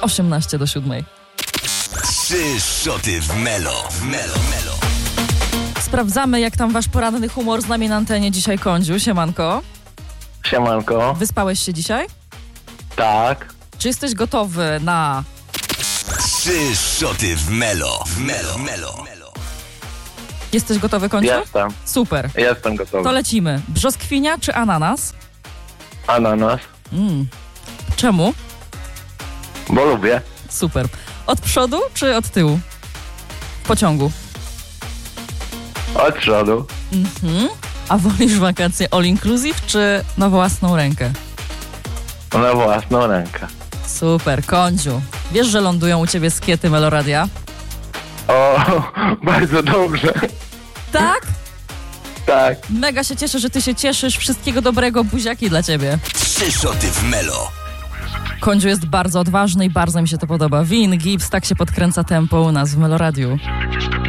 6:18. 3 szoty w Melo. Sprawdzamy, jak tam wasz poranny humor z nami na antenie dzisiaj, Kondziu. Siemanko. Siemanko. Wyspałeś się dzisiaj? Tak. Czy jesteś gotowy na... 3 szoty w Melo. Jesteś gotowy, Kondziu? Jestem. Super. Jestem gotowy. To lecimy. Brzoskwinia czy ananas? Ananas. Czemu? Bo lubię. Super. Od przodu czy od tyłu? W pociągu. Od przodu. A wolisz wakacje all inclusive czy na własną rękę? Na własną rękę. Super, Kondziu. Wiesz, że lądują u ciebie skiety Meloradia? O, bardzo dobrze. Tak? Tak. Mega się cieszę, że ty się cieszysz. Wszystkiego dobrego, buziaki dla ciebie. 3 szoty w Melo. Kondziu jest bardzo odważny i bardzo mi się to podoba. Vin Gibbs, tak się podkręca tempo u nas w Meloradiu.